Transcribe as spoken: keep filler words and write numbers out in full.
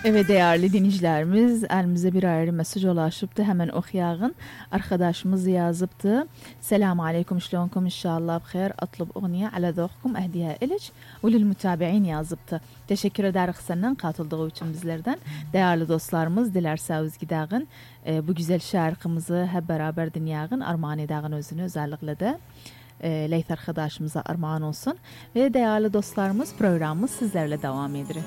Evet değerli dinleyicilerimiz elimize bir ayrı mesaj ulaşıptı. Hemen okuyağın. Arkadaşımız yazıptı. Selamu aleyküm şlonkum inşallah bxeyr. Atlub uğniye ala zevkum ehdiye iliç. Ulil mütabi'in yazıptı. Teşekkür ederiz senden katıldığı için bizlerden. Değerli dostlarımız dilerseniz gidağın. E, bu güzel şarkımızı hep beraber dinleyağın. Armağan edağın özünü özellikle de. E, Leyth arkadaşımıza armağan olsun. Ve değerli dostlarımız programımız sizlerle devam ediyor.